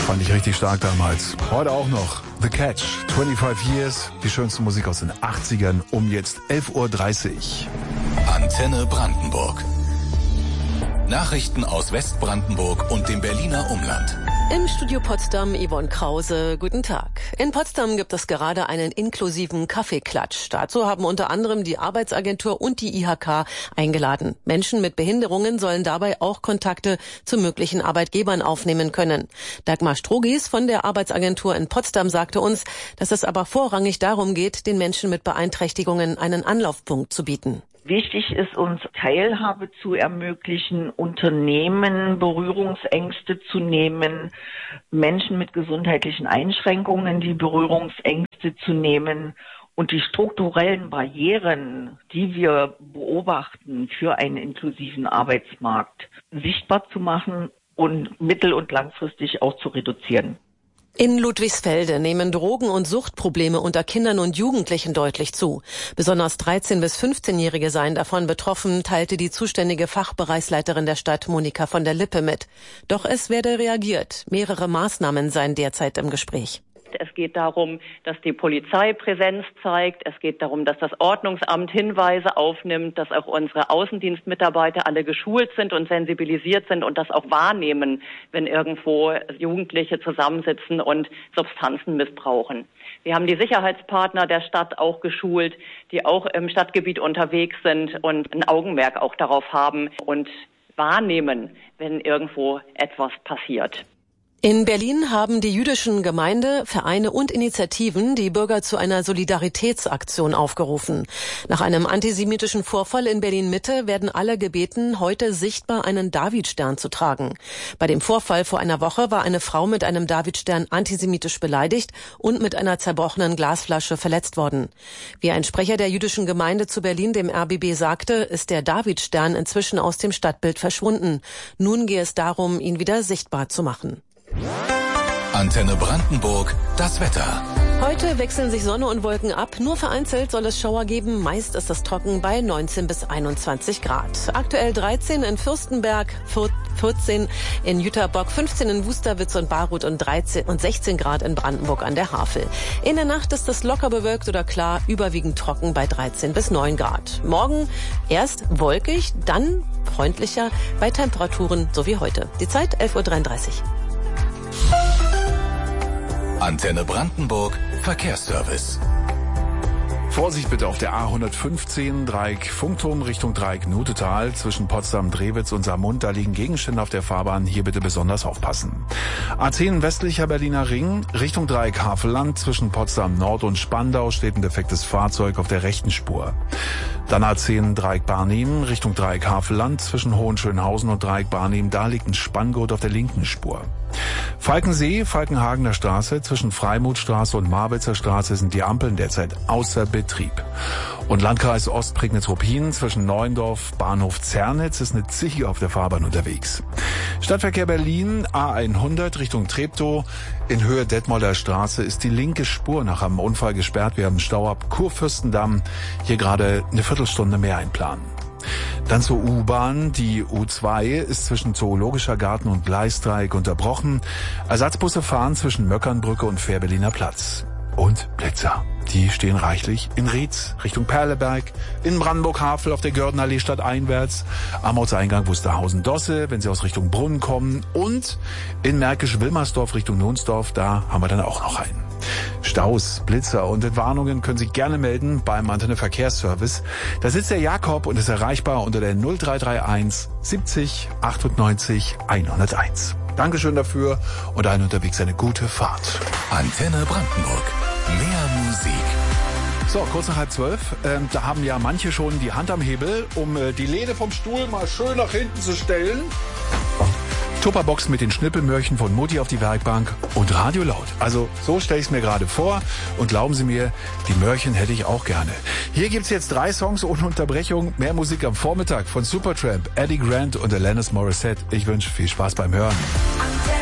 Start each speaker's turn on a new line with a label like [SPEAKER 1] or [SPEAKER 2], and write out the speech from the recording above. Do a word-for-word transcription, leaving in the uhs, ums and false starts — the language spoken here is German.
[SPEAKER 1] Fand ich richtig stark damals. Heute auch noch. The Catch, fünfundzwanzig Years. Die schönste Musik aus den achtzigern um jetzt elf Uhr dreißig.
[SPEAKER 2] Antenne Brandenburg. Nachrichten aus Westbrandenburg und dem Berliner Umland.
[SPEAKER 3] Im Studio Potsdam Yvonne Krause, guten Tag. In Potsdam gibt es gerade einen inklusiven Kaffeeklatsch. Dazu haben unter anderem die Arbeitsagentur und die I H K eingeladen. Menschen mit Behinderungen sollen dabei auch Kontakte zu möglichen Arbeitgebern aufnehmen können. Dagmar Strogis von der Arbeitsagentur in Potsdam sagte uns, dass es aber vorrangig darum geht, den Menschen mit Beeinträchtigungen einen Anlaufpunkt zu bieten.
[SPEAKER 4] Wichtig ist uns, Teilhabe zu ermöglichen, Unternehmen Berührungsängste zu nehmen, Menschen mit gesundheitlichen Einschränkungen die Berührungsängste zu nehmen und die strukturellen Barrieren, die wir beobachten für einen inklusiven Arbeitsmarkt, sichtbar zu machen und mittel- und langfristig auch zu reduzieren.
[SPEAKER 3] In Ludwigsfelde nehmen Drogen- und Suchtprobleme unter Kindern und Jugendlichen deutlich zu. Besonders dreizehn- bis fünfzehnjährige seien davon betroffen, teilte die zuständige Fachbereichsleiterin der Stadt Monika von der Lippe mit. Doch es werde reagiert. Mehrere Maßnahmen seien derzeit im Gespräch.
[SPEAKER 5] Es geht darum, dass die Polizei Präsenz zeigt. Es geht darum, dass das Ordnungsamt Hinweise aufnimmt, dass auch unsere Außendienstmitarbeiter alle geschult sind und sensibilisiert sind und das auch wahrnehmen, wenn irgendwo Jugendliche zusammensitzen und Substanzen missbrauchen. Wir haben die Sicherheitspartner der Stadt auch geschult, die auch im Stadtgebiet unterwegs sind und ein Augenmerk auch darauf haben und wahrnehmen, wenn irgendwo etwas passiert.
[SPEAKER 3] In Berlin haben die jüdischen Gemeinde, Vereine und Initiativen die Bürger zu einer Solidaritätsaktion aufgerufen. Nach einem antisemitischen Vorfall in Berlin-Mitte werden alle gebeten, heute sichtbar einen Davidstern zu tragen. Bei dem Vorfall vor einer Woche war eine Frau mit einem Davidstern antisemitisch beleidigt und mit einer zerbrochenen Glasflasche verletzt worden. Wie ein Sprecher der jüdischen Gemeinde zu Berlin dem R B B sagte, ist der Davidstern inzwischen aus dem Stadtbild verschwunden. Nun gehe es darum, ihn wieder sichtbar zu machen.
[SPEAKER 2] Antenne Brandenburg, das Wetter.
[SPEAKER 3] Heute wechseln sich Sonne und Wolken ab. Nur vereinzelt soll es Schauer geben. Meist ist es trocken bei neunzehn bis einundzwanzig Grad. Aktuell dreizehn in Fürstenberg, vierzehn in Jüterbock, fünfzehn in Wusterwitz und Baruth und dreizehn und sechzehn Grad in Brandenburg an der Havel. In der Nacht ist es locker bewölkt oder klar, überwiegend trocken bei dreizehn bis neun Grad. Morgen erst wolkig, dann freundlicher bei Temperaturen so wie heute. Die Zeit elf Uhr dreiunddreißig.
[SPEAKER 2] Antenne Brandenburg, Verkehrsservice.
[SPEAKER 1] Vorsicht bitte auf der A hundertfünfzehn, Dreieck Funkturm Richtung Dreieck Nutetal zwischen Potsdam, Drewitz und Saarmund. Da liegen Gegenstände auf der Fahrbahn. Hier bitte besonders aufpassen. A zehn westlicher Berliner Ring Richtung Dreieck Havelland zwischen Potsdam Nord und Spandau steht ein defektes Fahrzeug auf der rechten Spur. Dann A zehn Dreieck Barnim Richtung Dreieck Havelland zwischen Hohenschönhausen und Dreieck Barnim. Da liegt ein Spanngurt auf der linken Spur. Falkensee, Falkenhagener Straße, zwischen Freimuthstraße und Marwitzer Straße sind die Ampeln derzeit außer Betrieb. Und Landkreis Ostprignitz-Ruppin zwischen Neuendorf, Bahnhof Zernitz ist eine Ziege auf der Fahrbahn unterwegs. Stadtverkehr Berlin, A hundert Richtung Treptow. In Höhe Detmolder Straße ist die linke Spur nach einem Unfall gesperrt. Wir haben Stau ab Kurfürstendamm. Hier gerade eine Viertelstunde mehr einplanen. Dann zur U-Bahn. Die U zwei ist zwischen Zoologischer Garten und Gleisdreieck unterbrochen. Ersatzbusse fahren zwischen Möckernbrücke und Fährberliner Platz. Und Blitzer. Die stehen reichlich in Rietz, Richtung Perleberg, in Brandenburg-Havel auf der Gördenallee stadteinwärts, am Ortseingang Wusterhausen-Dosse, wenn Sie aus Richtung Brunnen kommen, und in Märkisch-Wilmersdorf Richtung Nunsdorf, da haben wir dann auch noch einen. Staus, Blitzer und Entwarnungen können Sie gerne melden beim Antenne Verkehrsservice. Da sitzt der Jakob und ist erreichbar unter der null drei drei eins siebzig achtundneunzig hunderteins. Dankeschön dafür und allen unterwegs eine gute Fahrt.
[SPEAKER 2] Antenne Brandenburg. Mehr Musik.
[SPEAKER 1] So, kurz nach halb zwölf. Ähm, da haben ja manche schon die Hand am Hebel, um äh, die Lehne vom Stuhl mal schön nach hinten zu stellen. Tupperbox mit den Schnippelmörchen von Mutti auf die Werkbank und Radio laut. Also so stelle ich es mir gerade vor und glauben Sie mir, die Mörchen hätte ich auch gerne. Hier gibt's jetzt drei Songs ohne Unterbrechung, mehr Musik am Vormittag von Supertramp, Eddie Grant und Alanis Morissette. Ich wünsche viel Spaß beim Hören.